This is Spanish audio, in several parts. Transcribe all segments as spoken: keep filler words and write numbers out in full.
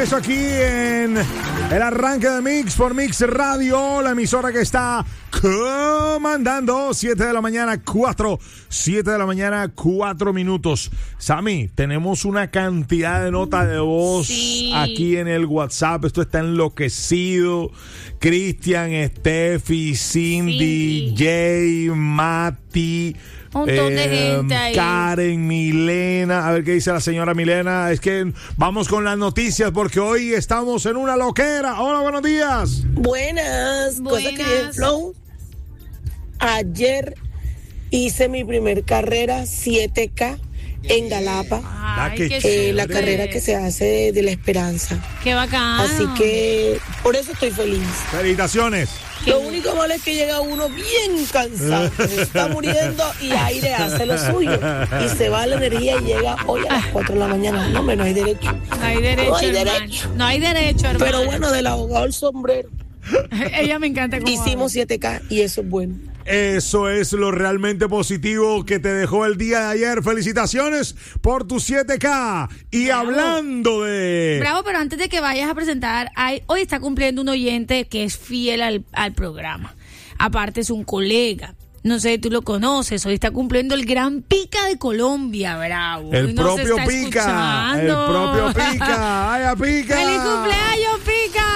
regreso aquí en el arranque de Mix por Mix Radio, la emisora que está comandando. Siete de la mañana, cuatro. siete de la mañana, cuatro minutos. Sammy, tenemos una cantidad de notas de voz sí. aquí en el WhatsApp. Esto está enloquecido. Cristian, Steffi, Cindy, sí. Jay, Mati. Un montón eh, de gente ahí. Karen, Milena. A ver qué dice la señora Milena. Es que vamos con las noticias porque hoy estamos en una loquera. Hola, buenos días. Buenas. Buenas. Cosa que viene Flow. Ayer hice mi primer carrera siete K en Galapa. Ay, qué eh, la carrera que se hace de, de la esperanza. Qué bacán. Así que por eso estoy feliz. Felicitaciones. Lo único malo es que llega uno bien cansado, se está muriendo y aire hace lo suyo. Y se va la energía y llega hoy a las cuatro de la mañana. No, me no hay derecho. No hay derecho, no hay hermano. derecho. No hay derecho, hermano. Pero bueno, del abogado al sombrero. Ella me encanta cómo hicimos habla. siete K y eso es bueno. Eso es lo realmente positivo que te dejó el día de ayer. Felicitaciones por tu siete K. Y Bravo. hablando de... Bravo, pero antes de que vayas a presentar, hay, hoy está cumpliendo un oyente que es fiel al, al programa. Aparte es un colega. No sé, tú lo conoces. Hoy está cumpliendo el gran Pica de Colombia, Bravo. El Hoy nos propio está Pica. escuchando. El propio Pica. ¡Ay, a Pica! ¡Feliz cumpleaños, Pica!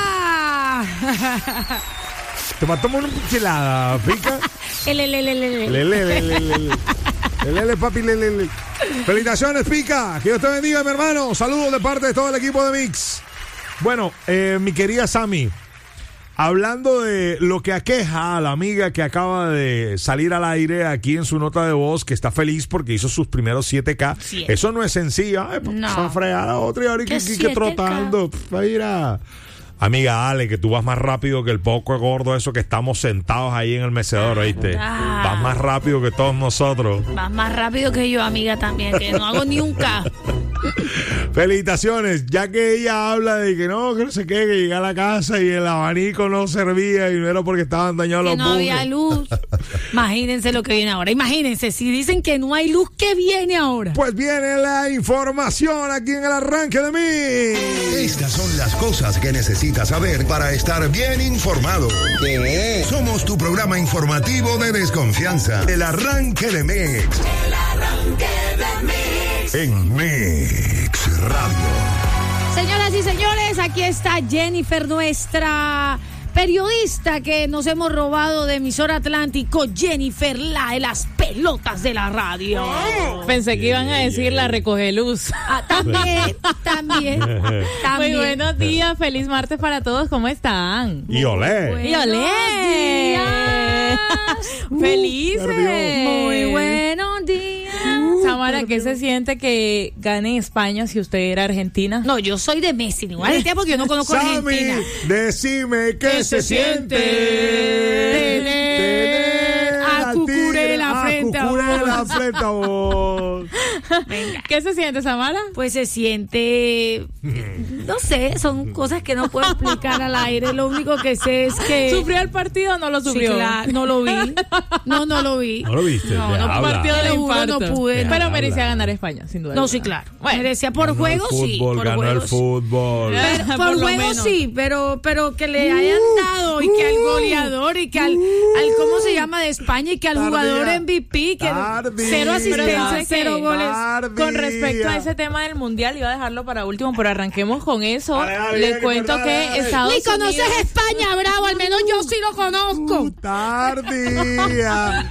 Te matamos una pichelada, Pica. El, el, el, el, el. Le, le, le, le, le. Le, le, le, papi, le, le, le. Felicitaciones, Pica. Que Dios te bendiga, mi hermano. Saludos de parte de todo el equipo de Mix. Bueno, eh, mi querida Sammy, hablando de lo que aqueja a la amiga que acaba de salir al aire aquí en su nota de voz, que está feliz porque hizo sus primeros siete K. Siete. Eso no es sencillo. Ay, no. Se va a fregar a otra y ahora que, que, que trotando. Mira. Amiga, dale, que tú vas más rápido que el poco gordo eso que estamos sentados ahí en el mecedor, ¿oíste? Ah. Vas más rápido que todos nosotros. Vas más rápido que yo, amiga, también, que no hago ni un K. Felicitaciones, ya que ella habla de que no, que no sé qué, que llegué a la casa y el abanico no servía y no era porque estaban dañados que los no buques. había luz. Imagínense lo que viene ahora. Imagínense, si dicen que no hay luz, ¿qué viene ahora? Pues viene la información aquí en el arranque de mí. Estas son las cosas que necesitas saber para estar bien informado. ¿Qué? Somos tu programa informativo de desconfianza. El arranque de Mix. El arranque de Mix. En Mix Radio. Señoras y señores, aquí está Jennifer, nuestra periodista que nos hemos robado de emisora Atlántico. Jennifer, la de las pelotas de la radio. Pensé que iban a decir la recoge luz. Ah, también, también, también. Muy buenos días, feliz martes para todos, ¿cómo están? Y olé. Buenos Y olé. días. Felices. Muy buenos días. Samara, ¿qué se siente que gane España si usted era argentina? No, yo soy de Messi, igual Argentina porque yo no conozco Sammy, Argentina. decime qué, ¿Qué se, se siente siente tener a al Cucuré tigre, la a frente a Cucuré vos? la frente a vos. Venga. ¿Qué se siente, Samara? Pues se siente, no sé, son cosas que no puedo explicar al aire. Lo único que sé es que ¿Sufrió el partido o no lo Sí, sufrió? claro, no lo vi. No, no lo vi. ¿No lo viste? No, Te no, habla. Partido de Te lo juro, infarto. no pude. Pero Habla. merecía ganar España, sin duda. No, alguna. sí, claro. Bueno, Merecía por Ganó juego, el sí. fútbol, Por ganó juego, el sí. fútbol. Pero, Por por lo juego menos. sí, pero pero que le hayan dado y que al goleador y que al, al ¿cómo se llama? De España y que al Tardía. jugador M V P que Tardía. cero asistencia, Pero ¿sabe cero qué? goles. Tardía. Con respecto a ese tema del mundial, iba a dejarlo para último, pero arranquemos con eso. Dale, dale, Les dale, cuento dale, que dale. Estados Ni conoces Unidos... España, Bravo, al menos yo sí lo conozco. Tardía,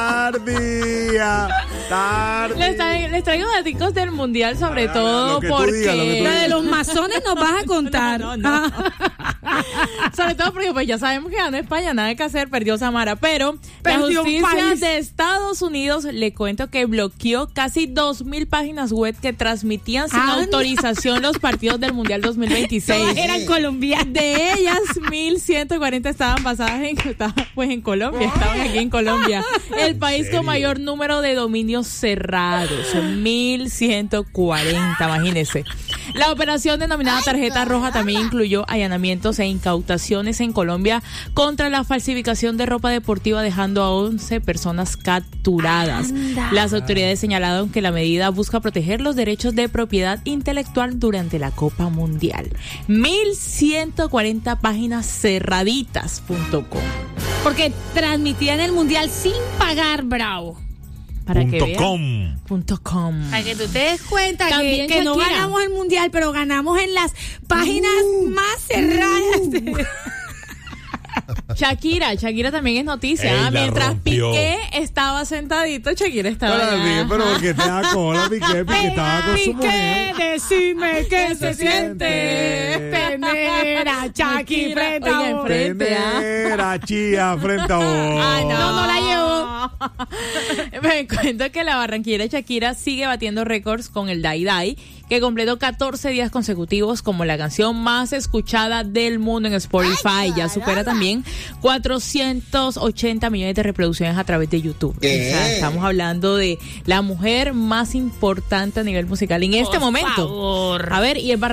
tardía, tardía. Les, tra- les traigo datos del mundial, sobre Ah, todo lo que tú porque... digas, lo que tú La de los masones nos vas a contar. No, no, no. Sobre todo porque pues ya sabemos que ganó España, nada que hacer, perdió Samara, pero Perdió la un justicia país. de Estados Unidos le cuento que bloqueó casi dos mil páginas web que transmitían sin Ah, autorización los partidos del Mundial dos mil veintiséis. Todas eran colombianas. De ellas, mil ciento cuarenta estaban basadas en, estaban, pues en Colombia, estaban aquí en Colombia. El país con mayor número de dominios cerrados, mil ciento cuarenta, imagínense. La operación denominada Tarjeta Roja también incluyó allanamientos e incautaciones en Colombia contra la falsificación de ropa deportiva, dejando a once personas capturadas. Anda. Las autoridades señalaron que la medida busca proteger los derechos de propiedad intelectual durante la Copa Mundial. mil ciento cuarenta páginas cerraditas punto com. Porque transmitían el mundial sin pagar, bravo. Para que Punto vean. com. Punto com. Para que tú te des cuenta que, También que no Shakira. ganamos el mundial, pero ganamos en las páginas más cerradas. de- Shakira, Shakira también es noticia. Ey, ¿ah? la Mientras rompió. Piqué estaba sentadito, Shakira estaba Pero, allá. Piqué, pero ¿por qué te da cola, Piqué? Piqué estaba con su mujer. Piqué, decime qué se siente siente tener a Shakira frente a Oye, vos. enfrente. Tener a Chía frente a vos. Ay, No, no la llevo. Me cuento que la barranquillera Shakira sigue batiendo récords con el Dai Dai, que completó catorce días consecutivos como la canción más escuchada del mundo en Spotify. Ya supera también cuatrocientos ochenta millones de reproducciones a través de YouTube. O sea, estamos hablando de la mujer más importante a nivel musical en este Por momento. favor. A ver, y el